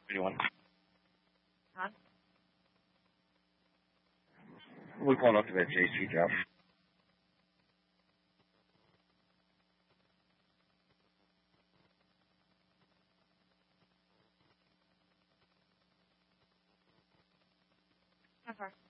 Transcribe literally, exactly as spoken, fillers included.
Anyone? Huh? We're going up to that J C job. How far?